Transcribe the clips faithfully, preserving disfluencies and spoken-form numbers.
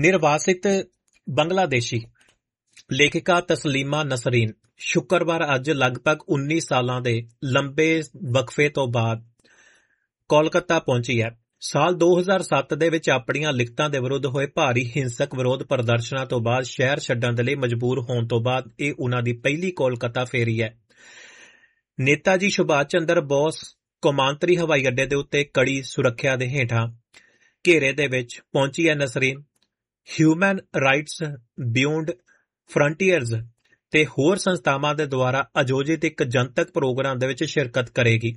ਨਿਰਵਾਸਿਤ ਬੰਗਲਾਦੇਸ਼ੀ ਲੇਖਿਕਾ ਤਸਲੀਮਾ ਨਸਰੀਨ ਸ਼ੁੱਕਰਵਾਰ ਅੱਜ ਲਗਭਗ ਉੱਨੀ ਸਾਲਾਂ ਦੇ ਲੰਬੇ ਵਕਫੇ ਤੋਂ ਬਾਅਦ ਕੋਲਕਾਤਾ ਪਹੁੰਚੀ ਹੈ। ਸਾਲ ਦੋ ਹਜ਼ਾਰ ਸੱਤ ਦੇ ਵਿੱਚ ਆਪਣੀਆਂ ਲਿਖਤਾਂ ਦੇ ਵਿਰੁੱਧ ਹੋਏ ਭਾਰੀ ਹਿੰਸਕ ਵਿਰੋਧ ਪ੍ਰਦਰਸ਼ਨਾਂ ਤੋਂ ਬਾਅਦ ਸ਼ਹਿਰ ਛੱਡਣ ਦੇ ਲਈ ਮਜਬੂਰ ਹੋਣ ਤੋਂ ਬਾਅਦ ਇਹ ਉਹਨਾਂ ਦੀ ਪਹਿਲੀ ਕੋਲਕਾਤਾ ਫੇਰੀ ਹੈ। ਨੇਤਾ ਜੀ ਸੁਭਾਸ਼ ਚੰਦਰ ਬੋਸ ਕੌਮਾਂਤਰੀ ਹਵਾਈ ਅੱਡੇ ਦੇ ਉੱਤੇ ਕੜੀ ਸੁਰੱਖਿਆ ਦੇ ਹੇਠਾਂ ਘੇਰੇ ਦੇ ਵਿੱਚ ਪਹੁੰਚੀ ਹੈ। Nasreen human rights beyond frontiers ਤੇ ਹੋਰ ਸੰਸਥਾਵਾਂ ਦੇ ਦੁਆਰਾ ਆਯੋਜਿਤ ਇੱਕ ਜਨਤਕ ਪ੍ਰੋਗਰਾਮ ਦੇ ਵਿੱਚ ਸ਼ਿਰਕਤ ਕਰੇਗੀ।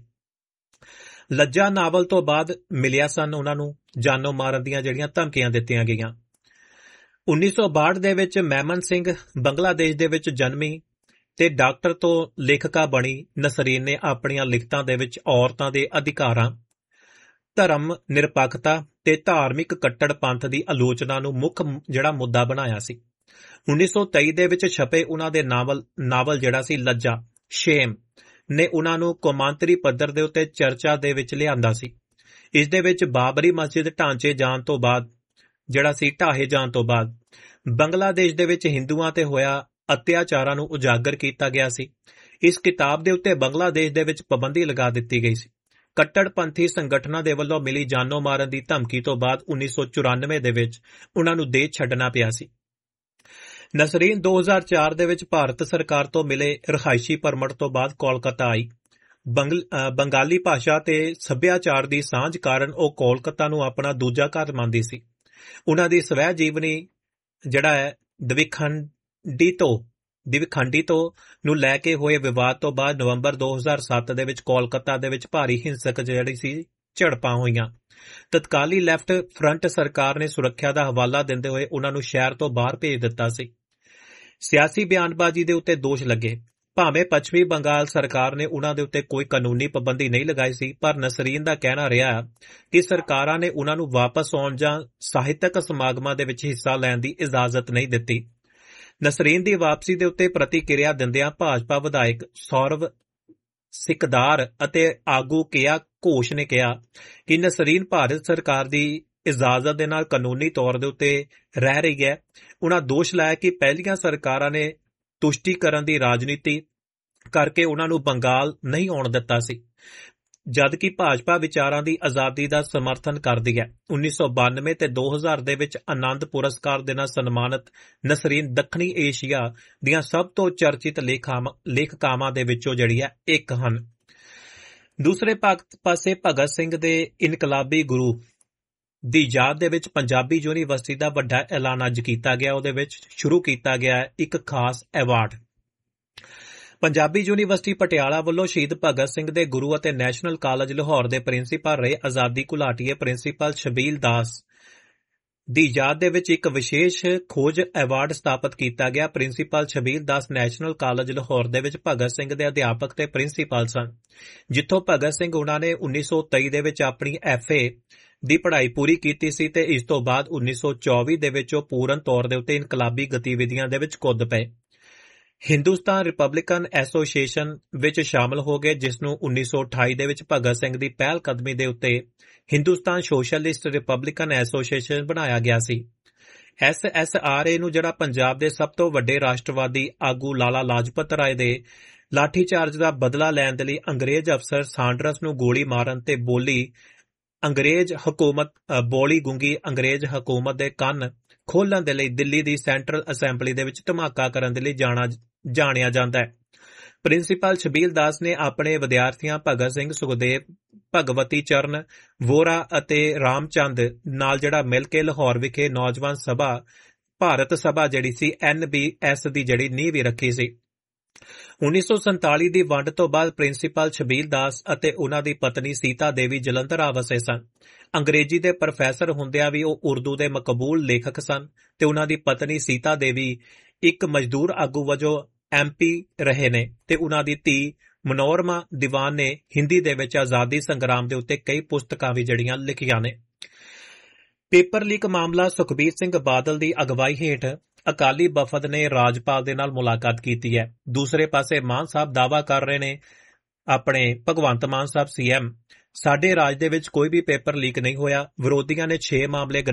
ਲੱਜਾ ਨਾਵਲ ਤੋਂ ਬਾਅਦ ਮਿਲਿਆ ਸਨ ਉਹਨਾਂ ਨੂੰ ਜਾਨੋਂ ਮਾਰਨ ਦੀਆਂ ਜਿਹੜੀਆਂ ਧਮਕੀਆਂ ਦਿੱਤੀਆਂ ਗਈਆਂ। ਉੱਨੀ ਸੌ ਬਾਹਠ ਦੇ ਵਿੱਚ ਮੈਮਨ ਸਿੰਘ ਬੰਗਲਾਦੇਸ਼ ਦੇ ਵਿੱਚ ਜਨਮੀ ਤੇ ਡਾਕਟਰ ਤੋਂ ਲੇਖਕਾ ਬਣੀ ਨਸਰੀਨ ਨੇ ਆਪਣੀਆਂ ਲਿਖਤਾਂ ਦੇ ਵਿੱਚ ਔਰਤਾਂ ਦੇ ਅਧਿਕਾਰਾਂ, ਧਰਮ ਨਿਰਪੱਖਤਾ ਤੇ ਧਾਰਮਿਕ ਕੱਟੜਪੰਥ ਦੀ ਆਲੋਚਨਾ ਨੂੰ ਮੁੱਖ ਜਿਹੜਾ ਮੁੱਦਾ ਬਣਾਇਆ ਸੀ। ਉੱਨੀ ਸੌ ਤੇਈ ਦੇ ਵਿੱਚ ਛਪੇ ਉਹਨਾਂ ਦੇ ਨਾਵਲ ਨਾਵਲ ਜਿਹੜਾ ਸੀ ਲੱਜਾ ਸ਼ੇਮ ਨੇ ਉਹਨਾਂ ਨੂੰ ਕੌਮਾਂਤਰੀ ਪੱਧਰ ਦੇ ਉੱਤੇ ਚਰਚਾ ਦੇ ਵਿੱਚ ਲਿਆਂਦਾ ਸੀ। ਇਸ ਦੇ ਵਿੱਚ ਬਾਬਰੀ ਮਸਜਿਦ ਢਾਂਚੇ ਜਾਣ ਤੋਂ ਬਾਅਦ ਜਿਹੜਾ ਸੀ ਢਾਹੇ ਜਾਣ ਤੋਂ ਬਾਅਦ ਬੰਗਲਾਦੇਸ਼ ਦੇ ਵਿੱਚ ਹਿੰਦੂਆਂ ਤੇ ਹੋਇਆ ਅਤਿਆਚਾਰਾਂ ਨੂੰ ਉਜਾਗਰ ਕੀਤਾ ਗਿਆ ਸੀ। ਇਸ ਕਿਤਾਬ ਦੇ ਉੱਤੇ ਬੰਗਲਾਦੇਸ਼ ਦੇ ਵਿੱਚ ਪਾਬੰਦੀ ਲਗਾ ਦਿੱਤੀ ਗਈ ਸੀ। ਕੱਟੜਪੰਥੀ ਸੰਗਠਨਾਂ ਦੇ ਵੱਲੋਂ ਮਿਲੀ ਜਾਨੋਂ ਮਾਰਨ ਦੀ ਧਮਕੀ ਤੋਂ ਬਾਅਦ ਉੱਨੀ ਸੌ ਚੁਰਾਨਵੇਂ ਦੇ ਵਿੱਚ ਉਹਨਾਂ ਨੂੰ ਦੇਸ਼ ਛੱਡਣਾ ਪਿਆ ਸੀ। ਨਸਰੀਨ ਦੋ ਹਜ਼ਾਰ ਚਾਰ ਦੇ ਵਿੱਚ ਭਾਰਤ ਸਰਕਾਰ ਤੋਂ ਮਿਲੇ ਰਿਹਾਇਸ਼ੀ ਪਰਮਿਟ ਤੋਂ ਬਾਅਦ ਕੋਲਕਾਤਾ ਆਈ। ਬੰਗਾਲੀ ਭਾਸ਼ਾ ਤੇ ਸੱਭਿਆਚਾਰ ਦੀ ਸਾਂਝ ਕਾਰਨ ਉਹ ਕੋਲਕਾਤਾ ਨੂੰ ਆਪਣਾ ਦੂਜਾ ਘਰ ਮੰਨਦੀ ਸੀ। ਉਹਨਾਂ ਦੀ ਸਵੈ ਜੀਵਨੀ ਜਿਹੜਾ ਹੈ ਦਵਿਖੰਡੀ ਤੋਂ ਦਿਵਖੰਡੀ ਤੋਂ ਨੂੰ ਲੈ ਕੇ ਹੋਏ ਵਿਵਾਦ ਤੋਂ ਬਾਅਦ ਨਵੰਬਰ ਦੋ ਹਜ਼ਾਰ ਸੱਤ ਦੇ ਵਿੱਚ ਕੋਲਕਾਤਾ ਦੇ ਵਿੱਚ ਭਾਰੀ ਹਿੰਸਕ ਜਿਹੜੀ ਸੀ ਝੜਪਾਂ ਹੋਈਆਂ। ਤਤਕਾਲੀ ਲੈਫਟ ਫਰੰਟ ਸਰਕਾਰ ਨੇ ਸੁਰੱਖਿਆ ਦਾ ਹਵਾਲਾ ਦਿੰਦੇ ਹੋਏ ਉਹਨਾਂ ਨੂੰ ਸ਼ਹਿਰ ਤੋਂ ਬਾਹਰ ਭੇਜ ਦਿੱਤਾ ਸੀ। ਸਿਆਸੀ ਬਿਆਨਬਾਜ਼ੀ ਦੇ ਉੱਤੇ ਦੋਸ਼ ਲੱਗੇ। ਭਾਵੇਂ ਪੱਛਮੀ ਬੰਗਾਲ ਸਰਕਾਰ ਨੇ ਉਹਨਾਂ ਦੇ ਉੱਤੇ ਕੋਈ ਕਾਨੂੰਨੀ ਪਾਬੰਦੀ ਨਹੀਂ ਲਗਾਈ ਸੀ, ਪਰ ਨਸਰੀਨ ਦਾ ਕਹਿਣਾ ਰਿਹਾ ਕਿ ਸਰਕਾਰਾਂ ਨੇ ਉਹਨਾਂ ਨੂੰ ਵਾਪਸ ਆਉਣ ਜਾਂ ਸਾਹਿਤਕ ਸਮਾਗਮਾਂ ਦੇ ਵਿੱਚ ਹਿੱਸਾ ਲੈਣ ਦੀ ਇਜਾਜ਼ਤ ਨਹੀਂ ਦਿੱਤੀ। ਨਸਰੀਨ ਦੀ ਵਾਪਸੀ ਦੇ ਉੱਤੇ ਪ੍ਰਤੀਕਿਰਿਆ ਦਿੰਦਿਆਂ ਭਾਜਪਾ ਵਿਧਾਇਕ ਸੌਰਵ ਸਿਕਦਾਰ ਅਤੇ ਆਗੂ ਕਿਆ ਘੋਸ਼ ਨੇ ਕਿਹਾ ਕਿ ਨਸਰੀਨ ਭਾਰਤ ਸਰਕਾਰ ਦੀ ਇਜਾਜ਼ਤ ਦੇ ਨਾਲ ਕਾਨੂੰਨੀ ਤੌਰ ਦੇ ਉੱਤੇ ਰਹਿ ਰਹੀ ਹੈ। ਉਹਨਾਂ ਦੋਸ਼ ਲਾਇਆ ਕਿ ਪਹਿਲੀਆਂ ਸਰਕਾਰਾਂ ਨੇ ਤੁਸ਼ਟੀਕਰਨ ਦੀ ਰਾਜਨੀਤੀ ਕਰਕੇ ਉਹਨਾਂ ਨੂੰ ਬੰਗਾਲ ਨਹੀਂ ਆਉਣ ਦਿੱਤਾ ਸੀ, ਜਦਕਿ ਭਾਜਪਾ ਵਿਚਾਰਾਂ ਦੀ ਆਜ਼ਾਦੀ ਦਾ ਸਮਰਥਨ ਕਰਦੀ ਹੈ। ਉੱਨੀ ਸੌ ਬਾਨਵੇਂ ਤੇ ਦੋ ਹਜ਼ਾਰ ਦੇ ਵਿੱਚ ਆਨੰਦ ਪੁਰਸਕਾਰ ਦੇ ਨਾਲ ਸਨਮਾਨਿਤ ਨਸਰੀਨ ਦੱਖਣੀ ਏਸ਼ੀਆ ਦੀਆਂ ਸਭ ਤੋਂ ਚਰਚਿਤ ਲੇਖਕਾਵਾਂ ਦੇ ਵਿੱਚੋਂ ਜਿਹੜੀ ਹੈ ਇੱਕ ਹਨ। ਦੂਸਰੇ ਪਾਸੇ ਭਗਤ ਸਿੰਘ ਦੇ ਇਨਕਲਾਬੀ ਗੁਰੂ ਦੀ ਯਾਦ ਦੇ ਵਿੱਚ ਪੰਜਾਬੀ ਯੂਨੀਵਰਸਿਟੀ ਦਾ ਵੱਡਾ ਐਲਾਨ ਅੱਜ ਕੀਤਾ ਗਿਆ। ਉਹਦੇ ਵਿੱਚ ਸ਼ੁਰੂ ਕੀਤਾ ਗਿਆ ਇੱਕ ਖਾਸ ਐਵਾਰਡ। ਪੰਜਾਬੀ ਯੂਨੀਵਰਸਿਟੀ ਪਟਿਆਲਾ ਵੱਲੋਂ ਸ਼ਹੀਦ ਭਗਤ ਸਿੰਘ ਦੇ ਗੁਰੂ ਅਤੇ ਨੈਸ਼ਨਲ ਕਾਲਜ ਲਾਹੌਰ ਦੇ ਪ੍ਰਿੰਸੀਪਲ ਰਹੇ ਆਜ਼ਾਦੀ ਘੁਲਾਟੀਏ ਪ੍ਰਿੰਸੀਪਲ ਸ਼ਬੀਲ ਦਾਸ ਦੀ ਯਾਦ ਦੇ ਵਿੱਚ ਇੱਕ ਵਿਸ਼ੇਸ਼ ਖੋਜ ਐਵਾਰਡ ਸਥਾਪਿਤ ਕੀਤਾ ਗਿਆ। ਪ੍ਰਿੰਸੀਪਲ ਸ਼ਬੀਲ ਦਾਸ ਨੈਸ਼ਨਲ ਕਾਲਜ ਲਾਹੌਰ ਦੇ ਵਿੱਚ ਭਗਤ ਸਿੰਘ ਦੇ ਅਧਿਆਪਕ ਤੇ ਪ੍ਰਿੰਸੀਪਲ ਸਨ, ਜਿੱਥੋਂ ਭਗਤ ਸਿੰਘ ਉਹਨਾਂ ਨੇ ਉੱਨੀ ਸੌ ਤੇਈ ਦੇ ਵਿੱਚ ਆਪਣੀ ਐਫ ਏ ਦੀ ਪੜ੍ਹਾਈ ਪੂਰੀ ਕੀਤੀ ਸੀ ਤੇ ਇਸ ਤੋਂ ਬਾਅਦ ਉੱਨੀ ਸੌ ਚੌਵੀ ਦੇ ਵਿੱਚ ਉਹ ਪੂਰਨ ਤੌਰ ਦੇ ਉੱਤੇ ਇਨਕਲਾਬੀ ਗਤੀਵਿਧੀਆਂ ਦੇ ਵਿੱਚ ਕੁੱਦ ਪਏ। ਹਿੰਦੁਸਤਾਨ ਰਿਪਬਲਿਕਨ ਐਸੋਸੀਏਸ਼ਨ ਵਿੱਚ ਸ਼ਾਮਲ ਹੋ ਗਏ, ਜਿਸ ਨੂੰ ਉੱਨੀ ਸੌ ਅਠਾਈ ਦੇ ਵਿੱਚ ਭਗਤ ਸਿੰਘ ਦੀ ਪਹਿਲ ਕਦਮੀ ਦੇ ਉੱਤੇ ਹਿੰਦੁਸਤਾਨ ਸੋਸ਼ਲਿਸਟ ਰਿਪਬਲਿਕਨ ਐਸੋਸੀਏਸ਼ਨ ਬਣਾਇਆ ਗਿਆ ਸੀ। ਐਸ ਐਸ ਆਰ ਏ ਨੂੰ ਜਿਹੜਾ ਪੰਜਾਬ ਦੇ ਸਭ ਤੋਂ ਵੱਡੇ ਰਾਸ਼ਟਰਵਾਦੀ ਆਗੂ ਲਾਲਾ ਲਾਜਪਤ ਰਾਏ ਦੇ ਲਾਠੀਚਾਰਜ ਦਾ ਬਦਲਾ ਲੈਣ ਦੇ ਲਈ ਅੰਗਰੇਜ਼ ਅਫਸਰ ਸਾਂਡਰਸ ਨੂੰ ਗੋਲੀ ਮਾਰਨ ਤੇ ਬੋਲੀ ਅੰਗਰੇਜ਼ ਹਕੂਮਤ ਬੋਲੀ ਗੁੰਗੀ ਅੰਗਰੇਜ਼ ਹਕੂਮਤ ਦੇ ਕੰਨ ਖੋਲ੍ਹਣ ਦੇ ਲਈ ਦਿੱਲੀ ਦੀ ਸੈਂਟਰਲ ਅਸੈਂਬਲੀ ਦੇ ਵਿੱਚ ਧਮਾਕਾ ਕਰਨ ਦੇ ਲਈ ਜਾਣਾ ਜਾਣਿਆ ਜਾਂਦਾ ਹੈ। ਪ੍ਰਿੰਸੀਪਲ ਸ਼ਬੀਲ ਦਾਸ ਨੇ ਆਪਣੇ ਵਿਦਿਆਰਥੀਆਂ ਭਗਤ ਸਿੰਘ, ਸੁਖਦੇਵ, ਭਗਵਤੀ ਚਰਨ ਵੋਰਾ ਅਤੇ ਰਾਮਚੰਦ ਨਾਲ ਜਿਹੜਾ ਮਿਲ ਕੇ ਲਾਹੌਰ ਵਿਖੇ ਨੌਜਵਾਨ ਸਭਾ ਭਾਰਤ ਸਭਾ ਜਿਹੜੀ ਸੀ ਐਨ ਬੀ ਐਸ ਦੀ ਜਿਹੜੀ ਨੀਂਹ ਵੀ ਰੱਖੀ ਸੀ। ਉੱਨੀ ਸੌ ਸੰਤਾਲੀ ਦੀ ਵੰਡ ਤੋਂ ਬਾਅਦ ਪ੍ਰਿੰਸੀਪਲ ਸ਼ਬੀਲ ਦਾਸ ਅਤੇ ਉਹਨਾਂ ਦੀ ਪਤਨੀ ਸੀਤਾ ਦੇਵੀ ਜਲੰਧਰ ਆ ਵਸੇ ਸਨ। ਅੰਗਰੇਜ਼ੀ ਦੇ ਪ੍ਰੋਫੈਸਰ ਹੁੰਦਿਆਂ ਵੀ ਉਹ ਉਰਦੂ ਦੇ ਮਕਬੂਲ ਲੇਖਕ ਸਨ ਤੇ ਉਹਨਾਂ ਦੀ ਪਤਨੀ ਸੀਤਾ ਦੇਵੀ ਇੱਕ ਮਜ਼ਦੂਰ ਆਗੂ ਵਜੋਂ ਐਮ ਪੀ ਰਹੇ ਨੇ ਤੇ ਉਹਨਾਂ ਦੀ ਧੀ ਮਨੋਰਮਾ ਦੀਵਾਨ ਨੇ ਹਿੰਦੀ ਦੇ ਵਿੱਚ ਆਜ਼ਾਦੀ ਸੰਗਰਾਮ ਦੇ ਉੱਤੇ ਕਈ ਪੁਸਤਕਾਂ ਵੀ ਜਿਹੜੀਆਂ ਲਿਖੀਆਂ ਨੇ। ਪੇਪਰ ਲੀਕ ਮਾਮਲਾ ਸੁਖਬੀਰ ਸਿੰਘ ਬਾਦਲ ਦੀ ਅਗਵਾਈ ਹੇਠ ਅਕਾਲੀ ਵਫਦ ਨੇ ਰਾਜਪਾਲ ਦੇ ਨਾਲ ਮੁਲਾਕਾਤ ਕੀਤੀ ਹੈ। ਦੂਸਰੇ ਪਾਸੇ ਮਾਨ ਸਾਹਿਬ ਦਾਅਵਾ ਕਰ ਰਹੇ ਨੇ, ਆਪਣੇ ਭਗਵੰਤ ਮਾਨ ਸਾਹਿਬ ਸੀ ਐਮ, ਸਾਡੇ ਰਾਜ ਦੇ ਵਿੱਚ ਕੋਈ ਵੀ ਪੇਪਰ ਲੀਕ ਨਹੀਂ ਹੋਇਆ। ਵਿਰੋਧੀਆਂ ਨੇ ਛੇ ਮਾਮਲੇ